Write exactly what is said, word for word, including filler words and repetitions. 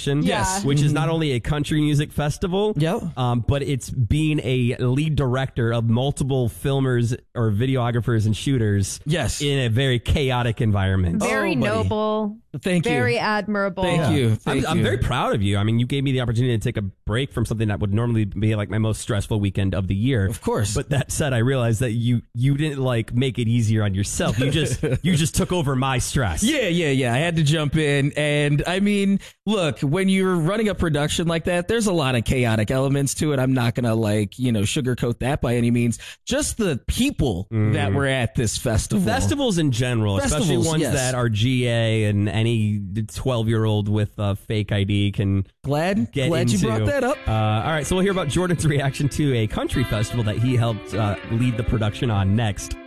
Reaction, Yes. which is not only a country music festival, Yep. um, but it's being a lead director of multiple filmers or videographers and shooters Yes. in a very chaotic environment. Very Oh, buddy. noble. Thank you. Very admirable. Thank you. Thank I'm, I'm you. very proud of you. I mean, you gave me the opportunity to take a break from something that would normally be like my most stressful weekend of the year. Of course. But that said, I realized that you you didn't like make it easier on yourself. You just you just took over my stress. Yeah, yeah, yeah. I had to jump in. And I mean, look, when you're running a production like that, there's a lot of chaotic elements to it. I'm not going to like, you know, sugarcoat that by any means. Just the people Mm. that were at this festival. Festivals in general, especially Festivals, ones yes. that are G A and any twelve-year-old with a fake I D can Glad, get glad into. you brought that up. Uh, all right, so we'll hear about Jordan's reaction to a country festival that he helped uh, lead the production on next.